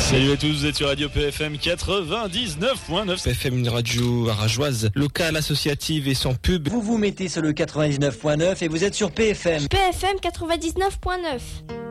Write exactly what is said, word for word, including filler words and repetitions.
Salut à tous, vous êtes sur Radio P F M quatre-vingt-dix-neuf point neuf. P F M, une radio arageoise, locale, associative et sans pub. Vous vous mettez sur le quatre-vingt-dix-neuf point neuf et vous êtes sur P F M. P F M quatre-vingt-dix-neuf point neuf.